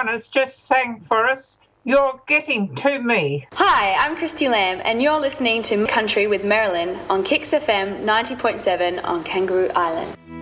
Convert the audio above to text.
has just sang for us, You're Getting to Me. Hi, I'm Christy Lamb, and you're listening to Country with Marilyn on Kicks FM 90.7 on Kangaroo Island.